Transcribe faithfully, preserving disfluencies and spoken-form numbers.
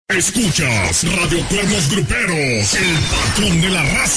Escuchas Radio Cuernos Gruperos, el patrón de la raza.